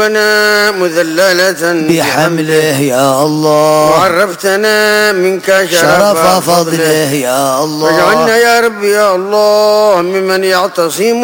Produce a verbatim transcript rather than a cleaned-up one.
مذللة بحمله يا الله، وعرفتنا منك شرف فضله يا الله. واجعلنا يا رب يا الله ممن يعتصم